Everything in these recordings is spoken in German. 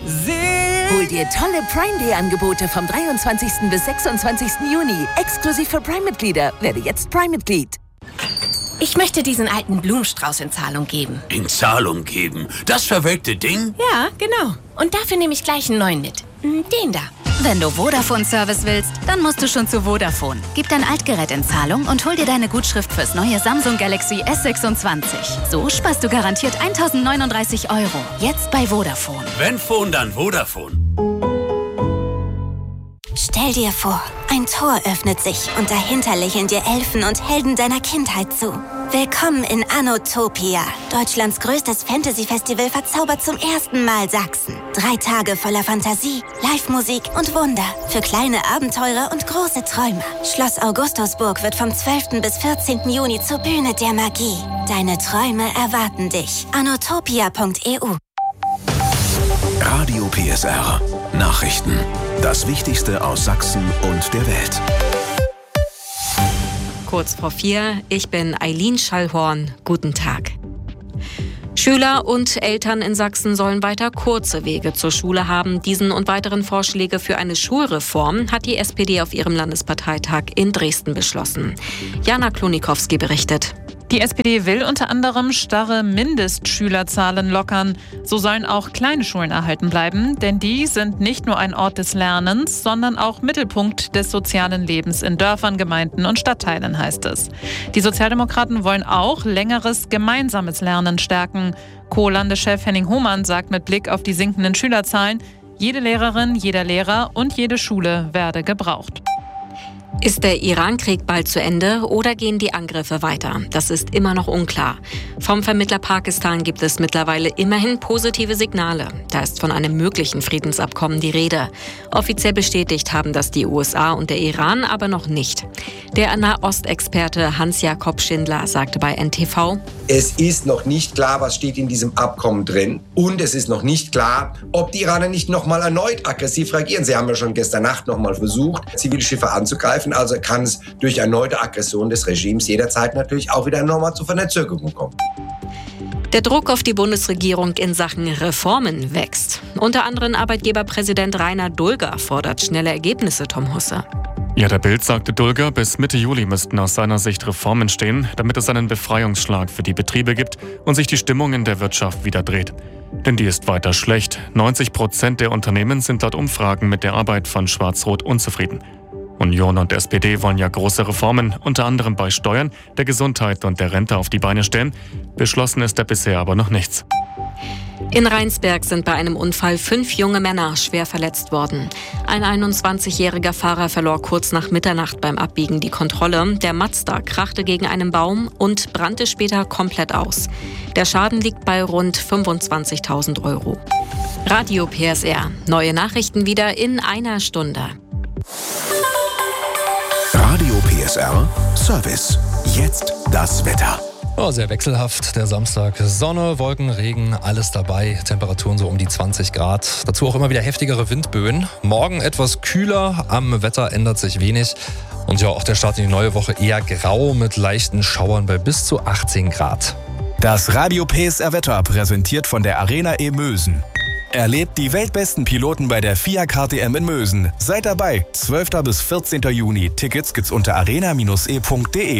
Hol dir tolle Prime Day Angebote vom 23. bis 26. Juni. Exklusiv für Prime-Mitglieder. Werde jetzt Prime-Mitglied. Ich möchte diesen alten Blumenstrauß in Zahlung geben. In Zahlung geben? Das verwelkte Ding? Ja, genau. Und dafür nehme ich gleich einen neuen mit. Den da. Wenn du Vodafone-Service willst, dann musst du schon zu Vodafone. Gib dein Altgerät in Zahlung und hol dir deine Gutschrift fürs neue Samsung Galaxy S26. So sparst du garantiert 1.039 €. Jetzt bei Vodafone. Wenn Phone, dann Vodafone. Stell dir vor, ein Tor öffnet sich und dahinter lächeln dir Elfen und Helden deiner Kindheit zu. Willkommen in Anotopia. Deutschlands größtes Fantasy-Festival verzaubert zum ersten Mal Sachsen. 3 Tage voller Fantasie, Live-Musik und Wunder. Für kleine Abenteurer und große Träume. Schloss Augustusburg wird vom 12. bis 14. Juni zur Bühne der Magie. Deine Träume erwarten dich. Anotopia.eu. Radio PSR. Nachrichten. Das Wichtigste aus Sachsen und der Welt. Kurz vor 4, ich bin Eileen Schallhorn. Guten Tag. Schüler und Eltern in Sachsen sollen weiter kurze Wege zur Schule haben. Diesen und weiteren Vorschläge für eine Schulreform hat die SPD auf ihrem Landesparteitag in Dresden beschlossen. Jana Klonikowski berichtet. Die SPD will unter anderem starre Mindestschülerzahlen lockern. So sollen auch kleine Schulen erhalten bleiben, denn die sind nicht nur ein Ort des Lernens, sondern auch Mittelpunkt des sozialen Lebens in Dörfern, Gemeinden und Stadtteilen, heißt es. Die Sozialdemokraten wollen auch längeres gemeinsames Lernen stärken. Co-Landeschef Henning Hohmann sagt mit Blick auf die sinkenden Schülerzahlen, jede Lehrerin, jeder Lehrer und jede Schule werde gebraucht. Ist der Iran-Krieg bald zu Ende oder gehen die Angriffe weiter? Das ist immer noch unklar. Vom Vermittler Pakistan gibt es mittlerweile immerhin positive Signale. Da ist von einem möglichen Friedensabkommen die Rede. Offiziell bestätigt haben das die USA und der Iran aber noch nicht. Der Nahostexperte Hans-Jakob Schindler sagte bei NTV: Es ist noch nicht klar, was steht in diesem Abkommen drin. Und es ist noch nicht klar, ob die Iraner nicht nochmal erneut aggressiv reagieren. Sie haben ja schon gestern Nacht nochmal versucht, Zivilschiffe anzugreifen. Also kann es durch erneute Aggression des Regimes jederzeit natürlich auch wieder nochmal zu Verzögerungen kommen. Der Druck auf die Bundesregierung in Sachen Reformen wächst. Unter anderem Arbeitgeberpräsident Rainer Dulger fordert schnelle Ergebnisse, Tom Husse. Ja, der Bild sagte Dulger, bis Mitte Juli müssten aus seiner Sicht Reformen stehen, damit es einen Befreiungsschlag für die Betriebe gibt und sich die Stimmung in der Wirtschaft wieder dreht. Denn die ist weiter schlecht. 90% der Unternehmen sind laut Umfragen mit der Arbeit von Schwarz-Rot unzufrieden. Union und SPD wollen ja große Reformen, unter anderem bei Steuern, der Gesundheit und der Rente auf die Beine stellen. Beschlossen ist da bisher aber noch nichts. In Rheinsberg sind bei einem Unfall 5 junge Männer schwer verletzt worden. Ein 21-jähriger Fahrer verlor kurz nach Mitternacht beim Abbiegen die Kontrolle. Der Mazda krachte gegen einen Baum und brannte später komplett aus. Der Schaden liegt bei rund 25.000 €. Radio PSR. Neue Nachrichten wieder in einer Stunde. Radio PSR Service. Jetzt das Wetter. Oh, sehr wechselhaft, der Samstag. Sonne, Wolken, Regen, alles dabei. Temperaturen so um die 20 Grad. Dazu auch immer wieder heftigere Windböen. Morgen etwas kühler, am Wetter ändert sich wenig. Und ja, auch der Start in die neue Woche eher grau mit leichten Schauern bei bis zu 18 Grad. Das Radio PSR Wetter präsentiert von der Arena Mösen. Erlebt die weltbesten Piloten bei der FIA KTM in Mösen. Seid dabei, 12. bis 14. Juni. Tickets gibt's unter arena-e.de.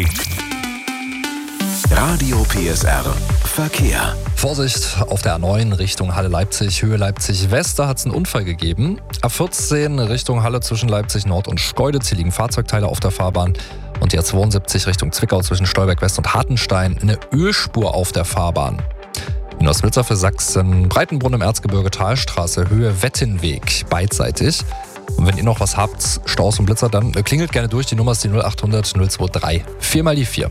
Radio PSR Verkehr. Vorsicht auf der A9 Richtung Halle-Leipzig, Höhe Leipzig-West, da hat es einen Unfall gegeben. A14 Richtung Halle zwischen Leipzig-Nord und Schkeuditz, hier liegen Fahrzeugteile auf der Fahrbahn. Und die A72 Richtung Zwickau zwischen Stolberg-West und Hartenstein, eine Ölspur auf der Fahrbahn. In Ostmitzer für Sachsen, Breitenbrunn im Erzgebirge, Talstraße, Höhe Wettenweg, beidseitig. Und wenn ihr noch was habt, Staus und Blitzer, dann klingelt gerne durch. Die Nummer ist die 0800 023. 4 mal die 4.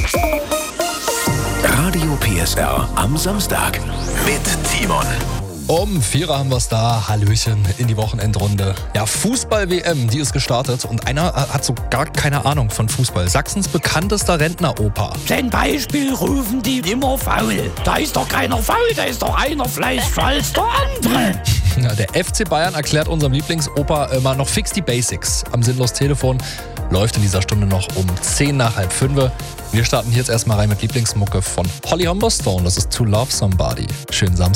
Radio PSR am Samstag mit Timon. Um 4 Uhr haben wir es da. Hallöchen in die Wochenendrunde. Ja, Fußball-WM, die ist gestartet und einer hat so gar keine Ahnung von Fußball. Sachsens bekanntester Rentneroper. Zum Beispiel rufen die immer faul. Da ist doch keiner faul, da ist doch einer fleißiger als der andere. Ja, der FC Bayern erklärt unserem Lieblingsoper immer noch fix die Basics. Am Sinnlos-Telefon läuft in dieser Stunde noch um 10 nach halb 5. Wir starten hier jetzt erstmal rein mit Lieblingsmucke von Holly Humberstone. Das ist To Love Somebody. Schönen Samstag.